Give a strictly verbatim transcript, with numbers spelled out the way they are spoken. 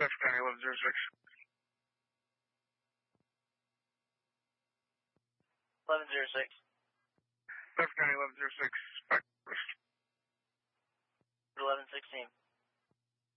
Bedford County eleven zero six. eleven zero six. Bedford County eleven zero six. Back. eleven sixteen.